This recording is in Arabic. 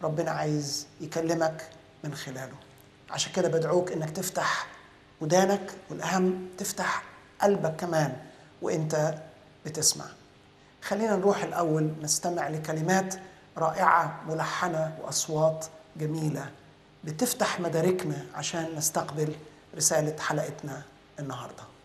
ربنا عايز يكلمك من خلاله. عشان كده بدعوك انك تفتح ودانك، والأهم تفتح قلبك كمان وانت بتسمع. خلينا نروح الأول نستمع لكلمات رائعة ملحنة وأصوات جميلة بتفتح مداركنا عشان نستقبل رسالة حلقتنا النهاردة.